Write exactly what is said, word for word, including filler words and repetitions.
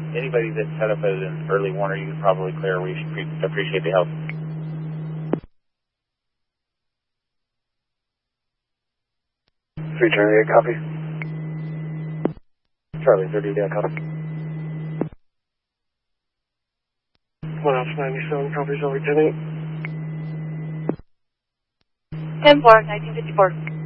Anybody that's set up as an early warner, you can probably clear. We should pre- appreciate the help. three Charlie, eight, copy. Charlie, thirty, yeah, copy. one Alpha ninety-seven, copies over ten eight. ten four, nineteen fifty-four.